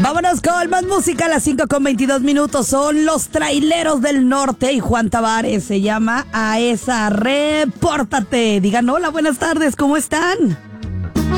Vámonos con más música a las 5:22. Son los Traileros del Norte y Juan Tavares. Se llama A esa Repórtate. Digan hola, buenas tardes, ¿cómo están?